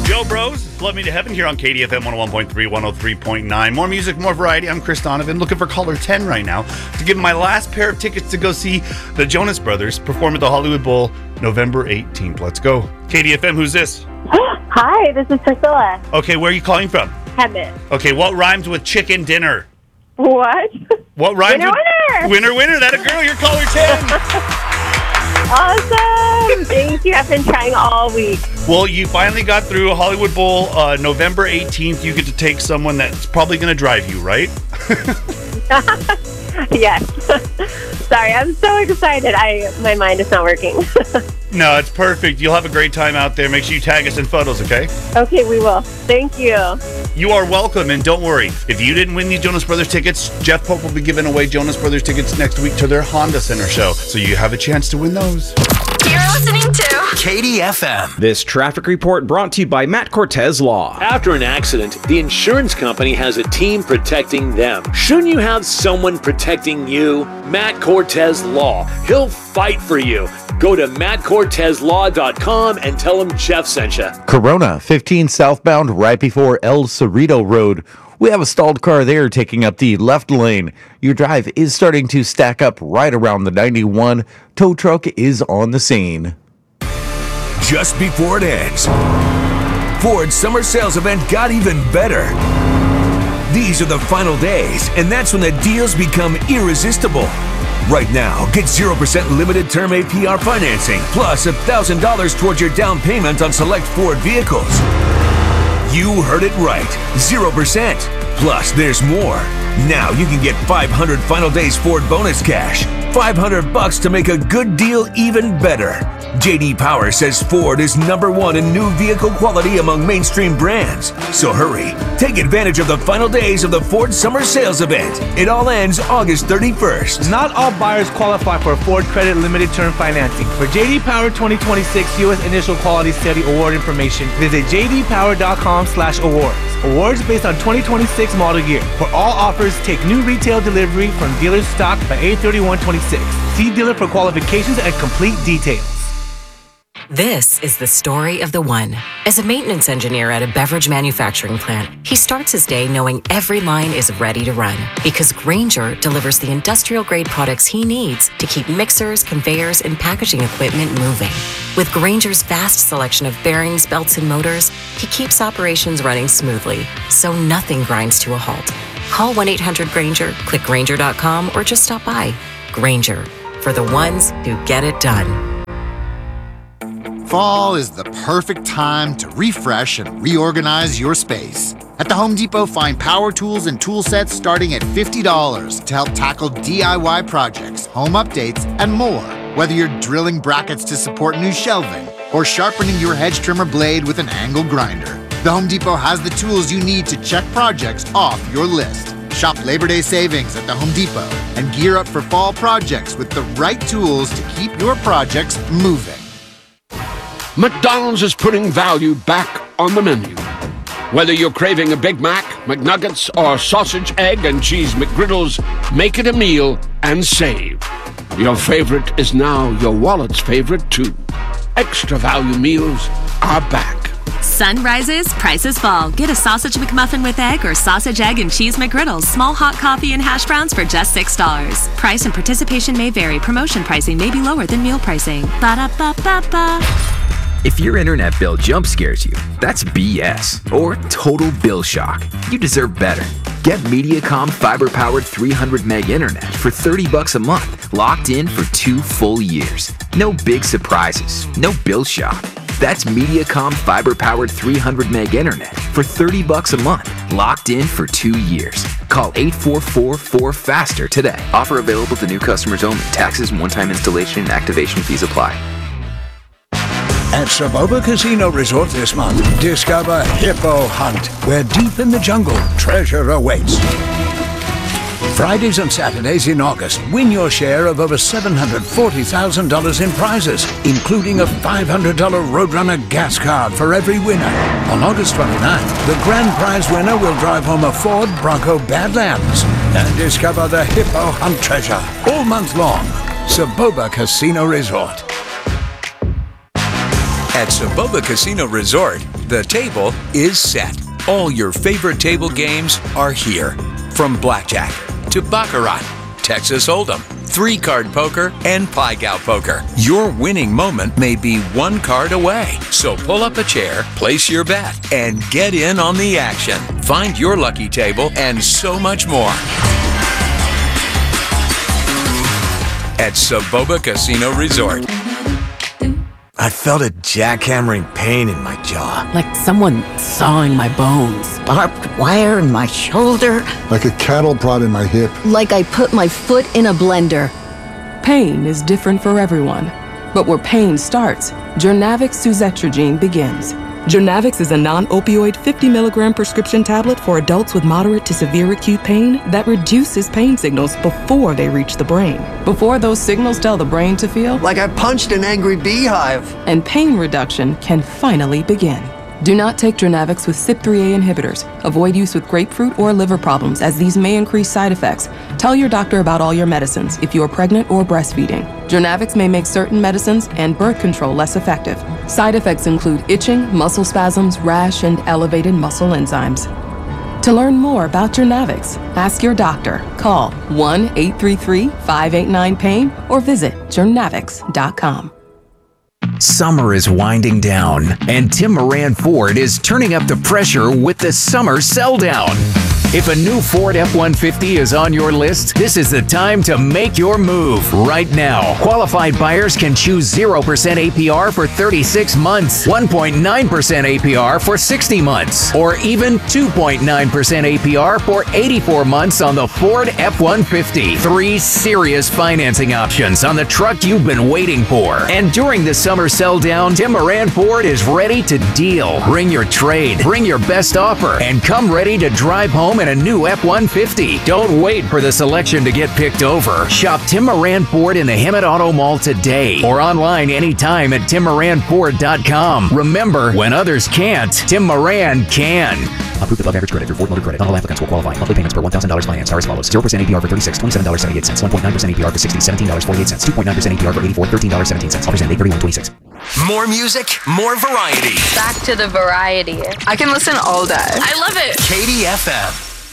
Yo, bros, it's Love Me to Heaven here on KDFM 101.3, 103.9. More music, more variety. I'm Chris Donovan, looking for caller 10 right now to give my last pair of tickets to go see the Jonas Brothers perform at the Hollywood Bowl November 18th. Let's go. KDFM, who's this? Hi, this is Priscilla. Okay, where are you calling from? Hemet. Okay, what rhymes with chicken dinner? What? What rhymes Winner, with... winner! Winner, that a girl, you're caller 10. Awesome! Thank you. I've been trying all week. Well, you finally got through a Hollywood Bowl November 18th. You get to take someone that's probably going to drive you, right? Yes. Sorry, I'm so excited. My mind is not working. No, it's perfect. You'll have a great time out there. Make sure you tag us in photos, okay? Okay, we will. Thank you. You are welcome, and don't worry. If you didn't win these Jonas Brothers tickets, Jeff Pope will be giving away Jonas Brothers tickets next week to their Honda Center show, so you have a chance to win those. You're listening to KDFM. This traffic report brought to you by Matt Cortez Law. After an accident, the insurance company has a team protecting them. Shouldn't you have someone protecting you? Matt Cortez Law. He'll fight for you. Go to mattcortezlaw.com and tell him Jeff sent you. Corona, 15 southbound right before El Cerrito Road. We have a stalled car there taking up the left lane. Your drive is starting to stack up right around the 91. Tow truck is on the scene. Just before it ends, Ford's summer sales event got even better. These are the final days, and that's when the deals become irresistible. Right now, get 0% limited term APR financing, plus $1,000 towards your down payment on select Ford vehicles. You heard it right, 0%. Plus, there's more. Now you can get 500 final days Ford bonus cash, $500 to make a good deal even better. J.D. Power says Ford is #1 in new vehicle quality among mainstream brands. So hurry, take advantage of the final days of the Ford Summer Sales Event. It all ends August 31st. Not all buyers qualify for Ford Credit Limited Term Financing. For J.D. Power 2026 U.S. Initial Quality Study Award information, visit jdpower.com/awards. Awards based on 2026 model year. For all offers, take new retail delivery from dealer's stock by 8/31/26. See dealer for qualifications and complete details. This is the story of the one. As a maintenance engineer at a beverage manufacturing plant, he starts his day knowing every line is ready to run because Grainger delivers the industrial-grade products he needs to keep mixers, conveyors, and packaging equipment moving. With Grainger's vast selection of bearings, belts, and motors, he keeps operations running smoothly, so nothing grinds to a halt. Call 1-800-GRAINGER, click Grainger.com, or just stop by. Grainger, for the ones who get it done. Fall is the perfect time to refresh and reorganize your space. At the Home Depot, find power tools and tool sets starting at $50 to help tackle DIY projects, home updates, and more. Whether you're drilling brackets to support new shelving or sharpening your hedge trimmer blade with an angle grinder, the Home Depot has the tools you need to check projects off your list. Shop Labor Day savings at the Home Depot and gear up for fall projects with the right tools to keep your projects moving. McDonald's is putting value back on the menu. Whether you're craving a Big Mac, McNuggets, or sausage, egg, and cheese McGriddles, make it a meal and save. Your favorite is now your wallet's favorite, too. Extra value meals are back. Sun rises, prices fall. Get a sausage McMuffin with egg or sausage, egg, and cheese McGriddles. Small hot coffee and hash browns for just $6. Price and participation may vary. Promotion pricing may be lower than meal pricing. Ba-da-ba-ba-ba. If your internet bill jump scares you, that's BS or total bill shock. You deserve better. Get Mediacom fiber-powered 300 meg internet for $30 a month, locked in for 2 full years. No big surprises, no bill shock. That's Mediacom fiber-powered 300 meg internet for $30 a month, locked in for 2 years. Call 844-4FASTER today. Offer available to new customers only. Taxes and one-time installation and activation fees apply. At Saboba Casino Resort this month, discover Hippo Hunt, where deep in the jungle, treasure awaits. Fridays and Saturdays in August, win your share of over $740,000 in prizes, including a $500 Roadrunner gas card for every winner. On August 29th, the grand prize winner will drive home a Ford Bronco Badlands and discover the Hippo Hunt treasure all month long. Saboba Casino Resort. At Saboba Casino Resort, the table is set. All your favorite table games are here. From blackjack to baccarat, Texas Hold'em, 3-card poker, and Pai Gow poker. Your winning moment may be one card away. So pull up a chair, place your bet, and get in on the action. Find your lucky table and so much more at Saboba Casino Resort. I felt a jackhammering pain in my jaw. Like someone sawing my bones. Barbed wire in my shoulder. Like a cattle prod in my hip. Like I put my foot in a blender. Pain is different for everyone. But where pain starts, Journavx suzetrigine begins. Journavx is a non-opioid 50-milligram prescription tablet for adults with moderate to severe acute pain that reduces pain signals before they reach the brain. Before those signals tell the brain to feel like I punched an angry beehive. And pain reduction can finally begin. Do not take Journavx with CYP3A inhibitors. Avoid use with grapefruit or liver problems, as these may increase side effects. Tell your doctor about all your medicines if you are pregnant or breastfeeding. Journavx may make certain medicines and birth control less effective. Side effects include itching, muscle spasms, rash, and elevated muscle enzymes. To learn more about Journavx, ask your doctor. Call 1-833-589-PAIN or visit journavx.com. Summer is winding down, and Tim Moran Ford is turning up the pressure with the summer sell down. If a new Ford F-150 is on your list, this is the time to make your move right now. Qualified buyers can choose 0% APR for 36 months, 1.9% APR for 60 months, or even 2.9% APR for 84 months on the Ford F-150. 3 serious financing options on the truck you've been waiting for. And during the summer sell down, Tim Moran Ford is ready to deal. Bring your trade, bring your best offer, and come ready to drive home in a new F-150. Don't wait for the selection to get picked over. Shop Tim Moran Ford in the Hemet Auto Mall today or online anytime at timmoranford.com. Remember, when others can't, Tim Moran can. Approved above average credit through Ford Motor Credit. Not all applicants will qualify. Monthly payments per $1,000 financed are as follows. 0% APR for 36, $27.78. 1.9% APR for 60, $17.48. 2.9% APR for 84, $13.17. Offers end 8/31/26. More music, more variety. Back to the variety. I can listen all day. I love it. KDFM.